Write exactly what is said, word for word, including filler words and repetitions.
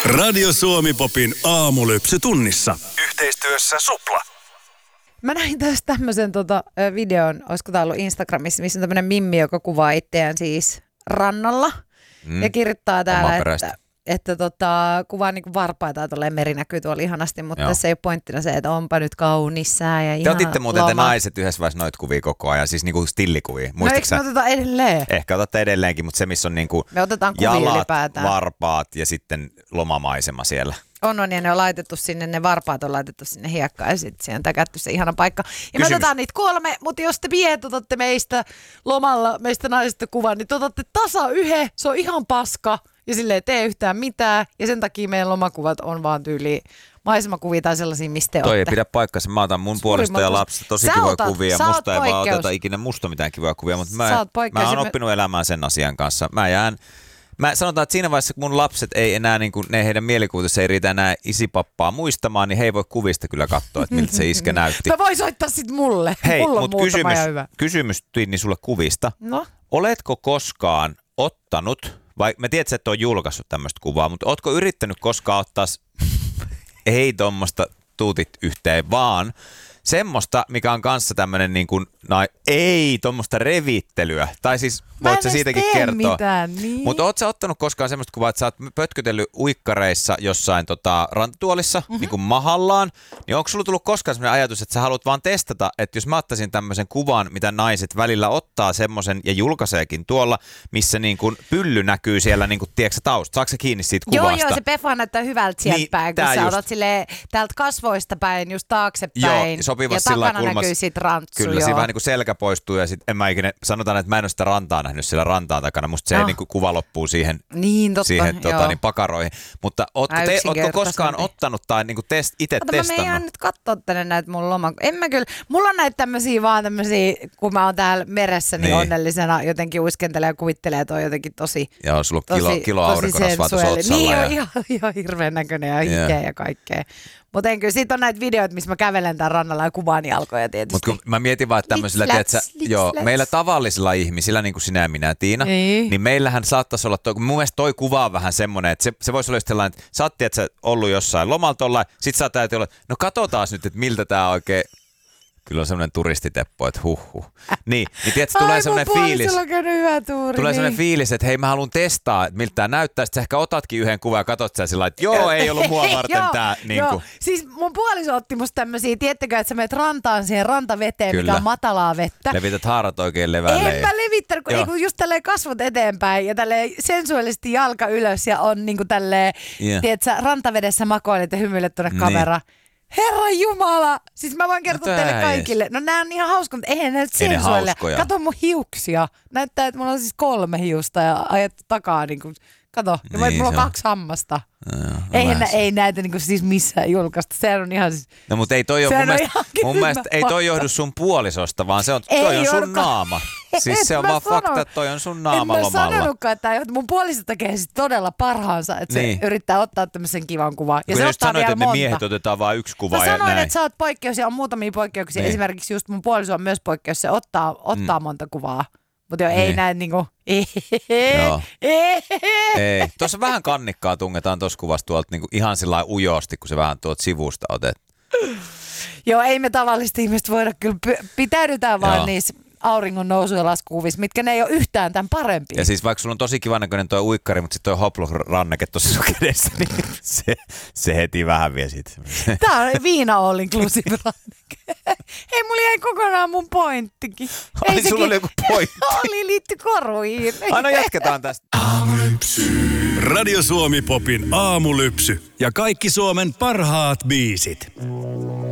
Radio Suomi Popin aamulypsy tunnissa. Yhteistyössä Supla. Mä näin tässä tämmöisen tota, videon, olisiko tää ollut Instagramissa, missä on tämmöinen mimmi, joka kuvaa itseään siis rannalla. Mm. Ja kirjoittaa täällä, että, että tota, kuvaa niinku varpaita ja tolleen meri näkyy tuolla ihanasti, mutta Joo. tässä ei ole pointtina se, että onpa nyt kaunis sää ja ihan Te otitte muuten loma. te naiset yhdessä vaiheessa noita kuvia koko ajan, siis niinku stillikuvia. No eikö me otetaan edelleen? Ehkä otatte edelleenkin, mutta se missä on niinku me otetaan kuvia jalat, ylipäätään. varpaat ja sitten lomamaisema siellä. On, on, ja ne on laitettu sinne, ne varpaat on laitettu sinne hiekkaan ja sitten siihen on täkätty se ihana paikka. Ja Kysymys. me otetaan niitä kolme, mutta jos te miehet otatte meistä lomalla, meistä naisista kuvan, niin te otatte tasa yhden, se on ihan paska ja sille ei tee yhtään mitään. Ja sen takia meidän lomakuvat on vaan tyyli maisemakuvia tai sellaisia, mistä te Toi ootte. ei pidä paikkansa. Mä otan mun puolesta ja lapsista tosi kivoja otat, kuvia. Musta ei vaan oteta ikinä musta mitään kivoja kuvia, mutta mä, mä oon oppinut elämään sen asian kanssa. Mä jään... Mä sanotaan, että siinä vaiheessa, kun mun lapset ei enää, niin kuin, ne heidän mielikuvituksessa ei riitä enää isipappaa muistamaan, niin he ei voi kuvista kyllä katsoa, että miltä se iskä näytti. Mä voin soittaa sit mulle. Hei, Mulla mutta kysymys, hyvä. kysymys Tinni sulle kuvista. No? Oletko koskaan ottanut, vai mä tiedän, että sä et ole julkaissut tämmöistä kuvaa, mutta ootko yrittänyt koskaan ottaa, ei tommoista tuutit yhteen, vaan semmoista, mikä on kanssa tämmönen niin kuin, no, ei tommoista revittelyä. Tai siis voit sä siitäkin kertoa. Mitään, niin. Mutta oot sä ottanut koskaan semmoista kuvaa, että sä oot pötkötellyt uikkareissa jossain tota, rantatuolissa, mm-hmm. niin kuin mahallaan. Niin onko sulla tullut koskaan semmoinen ajatus, että sä haluat vaan testata, että jos mä ottaisin tämmöisen kuvan, mitä naiset välillä ottaa semmoisen ja julkaiseekin tuolla, missä niin kuin pylly näkyy siellä niin kuin, tiedätkö tausta. Saatko sä kiinni siitä kuvasta? Joo, joo, se pefa näyttää hyvältä sieltä niin, päin, kun sä just otat silleen täältä kasvoista päin, just taaksepäin. Joo, ja takana kulmas, näkyy sit rantsu. Kyllä, siinä vähän niin kuin selkä poistuu ja sit en mä ikinä, sanotaan, että mä en ole sitä rantaa nähnyt siellä rantaan takana. Musta se no. niin kuin kuva loppuu siihen, niin, totta, siihen tota, niin pakaroihin. Mutta ootko, te, ootko koskaan ottanut tai niin kuin test, itse Ota, testannut? Mä menen nyt katsoa tänne näitä mun loman. En mä kyllä, mulla on näitä tämmösiä vaan tämmösiä, kun mä oon täällä meressä, niin, niin. onnellisena jotenkin uiskentelee ja kuvittelee, että on jotenkin tosi Joo, sulla on kilo, kilo aurinkorasvaa otsalla. Niin ja... on ihan, ihan hirveän näköinen ja hikeä yeah. ja kaikkea. Mutta en kyllä, siitä on näitä videoita, missä mä kävelen tämän rannalla ja kuvaan jalkoja tietysti. Mutta mä mietin vaan, että tämmöisillä, tiedätkö, joo, meillä tavallisilla ihmisillä, niin kuin sinä ja minä, Tiina, niin, niin meillähän saattaisi olla, toi, mun mielestä toi kuva on vähän semmoinen, että se, se voisi olla sellainen, että sä oot, tiedätkö, ollut jossain lomalta olla, sit sä täytyy olla, no katsotaan nyt, että miltä tää oikein... Kyllä on semmoinen turistiteppo, että huhhuh. Niin, niin tiedätkö, tulee semmoinen fiilis. Hyvä tuuri, tulee niin. semmoinen fiilis, että hei, mä haluan testaa, että miltä tää näyttää. Sitten sä ehkä otatkin yhden kuvan ja katot sä sillä, että joo, ei ollut mua varten tää. Niin kuin. Siis mun puoliso otti musta tämmösiä, tiettäkö, että sä menet rantaan siihen rantaveteen, Kyllä. mikä on matalaa vettä. Levität haarat oikein levälle. En mä levittänyt, kun ei, just tälleen kasvot eteenpäin ja tälleen sensuaalisesti jalka ylös ja on niinku tälleen, yeah. tiedätkö, rantavedessä makoilet ja hymyilet tuonne niin. kameraan. Herra Jumala! Siis mä voin kertoa no teille kaikille. No nää on ihan hauska, mutta eihän näitä sensuaalia. Kato mun hiuksia. Näyttää, että mulla on siis kolme hiusta ja ajettu takaa niinku. Kato, ja niin, mulla on kaksi hammasta. No, no, eihän nä, ei näitä niinku siis missään julkaista. Se on ihan siis... No mutta ei toi ole mun mielestä, mun mielestä ei toi johdu sun puolisosta, vaan se on, toi on sun johdu. naama. Siis se on vaan sano, fakta, että toi on sun naama lomalla. En mä sanonutkaan, että mun puoliso tekee siis todella parhaansa, että niin. se yrittää ottaa tämmöisen kivan kuvan. Ja kun se ottaa sanoit, vielä että monta. Ne miehet otetaan vaan yksi kuva mä ja sanoin, näin. että sä oot poikkeus ja on muutamia poikkeuksia. Niin. Esimerkiksi just mun puoliso on myös poikkeus, se ottaa, ottaa mm. monta kuvaa. Mutta ei niin. näin niinku... Joo. Ei. Tuossa vähän kannikkaa tungetaan tuossa kuvassa tuolta niinku ihan sillä ujosti, kun se vähän tuolta sivusta otet. Joo, ei me tavallisesti ihmiset voida kyllä, pitäydytään vaan Joo. niissä auringon nousu- ja laskukuvissa, mitkä ne ei ole yhtään tämän parempia. Ja siis vaikka sulla on tosi kivan näköinen toi uikkari, mutta sitten toi hoploranneke tuossa sun kädessä, niin se, se heti vähän vie siitä. Tää on viina all inclusive ranneke. Hei, mulla jäi kokonaan mun pointtikin. Ai, sekin... sulla oli joku pointti. Oli, liitty koruihin. Aina jatketaan tästä. Aamulypsy. Radio Suomi Popin aamulypsy. Ja kaikki Suomen parhaat biisit.